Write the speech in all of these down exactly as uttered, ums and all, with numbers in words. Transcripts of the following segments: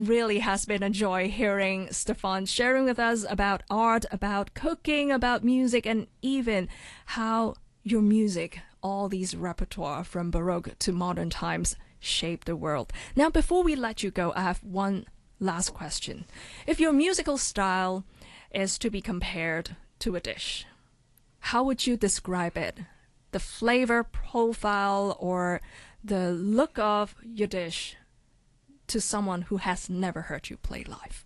really has been a joy hearing Stefan sharing with us about art, about cooking, about music, and even how your music, all these repertoire from Baroque to modern times, shaped the world. Now, before we let you go, I have one last question. If your musical style is to be compared to a dish, how would you describe it? The flavor profile or the look of your dish to someone who has never heard you play live?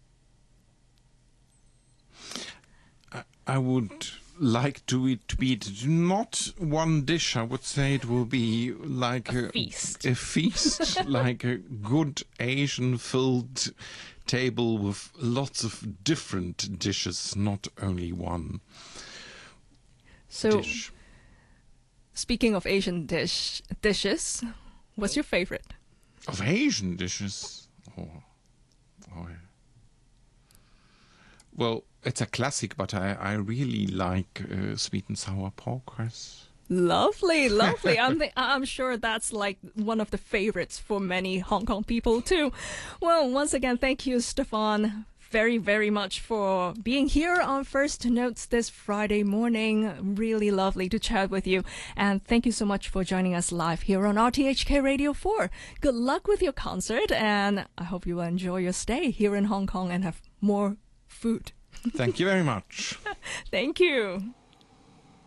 I, I would like to it to be not one dish. I would say it will be like a, a feast, a feast, like a good Asian-filled table with lots of different dishes, not only one so, dish. Speaking of Asian dish dishes, what's your favorite? Of Asian dishes? Oh, oh yeah. Well, it's a classic, but I, I really like uh, sweet and sour pork rice. Lovely, lovely. I'm th- I'm sure that's like one of the favorites for many Hong Kong people too. Well, once again, thank you, Stefan, very, very much for being here on First Notes this Friday morning. Really lovely to chat with you. And thank you so much for joining us live here on R T H K Radio four. Good luck with your concert, and I hope you will enjoy your stay here in Hong Kong and have more food. Thank you very much. Thank you.